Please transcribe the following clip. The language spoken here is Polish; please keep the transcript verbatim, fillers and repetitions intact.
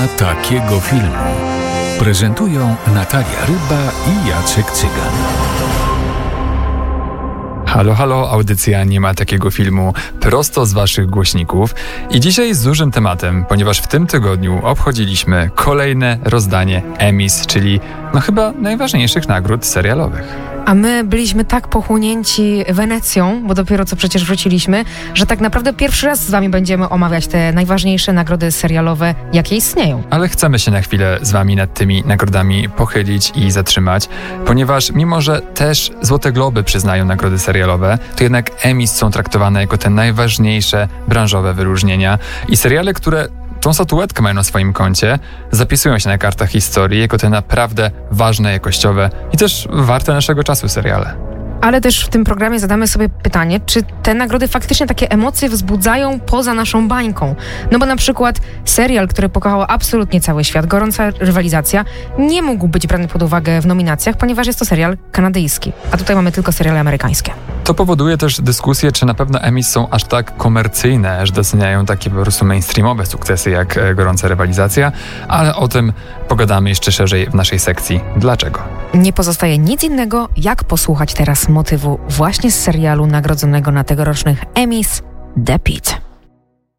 ma takiego filmu. Prezentują Natalia Ryba i Jacek Cygan. Halo, halo, audycja Nie ma takiego filmu prosto z waszych głośników. I dzisiaj z dużym tematem, ponieważ w tym tygodniu obchodziliśmy kolejne rozdanie Emmys, czyli no chyba najważniejszych nagród serialowych. A my byliśmy tak pochłonięci Wenecją, bo dopiero co przecież wróciliśmy, że tak naprawdę pierwszy raz z wami będziemy omawiać te najważniejsze nagrody serialowe, jakie istnieją. Ale chcemy się na chwilę z wami nad tymi nagrodami pochylić i zatrzymać, ponieważ mimo, że też Złote Globy przyznają nagrody serialowe, to jednak Emmys są traktowane jako te najważniejsze branżowe wyróżnienia i seriale, które tą statuetkę mają na swoim koncie, zapisują się na kartach historii jako te naprawdę ważne, jakościowe i też warte naszego czasu seriale. Ale też w tym programie zadamy sobie pytanie, czy te nagrody faktycznie takie emocje wzbudzają poza naszą bańką. No bo na przykład serial, który pokochał absolutnie cały świat, Gorąca rywalizacja, nie mógł być brany pod uwagę w nominacjach, ponieważ jest to serial kanadyjski, a tutaj mamy tylko seriale amerykańskie. To powoduje też dyskusję, czy na pewno Emmys są aż tak komercyjne, że doceniają takie po prostu mainstreamowe sukcesy jak Gorąca rywalizacja, ale o tym pogadamy jeszcze szerzej w naszej sekcji Dlaczego? Nie pozostaje nic innego, jak posłuchać teraz motywu właśnie z serialu nagrodzonego na tegorocznych Emmys The Pitt.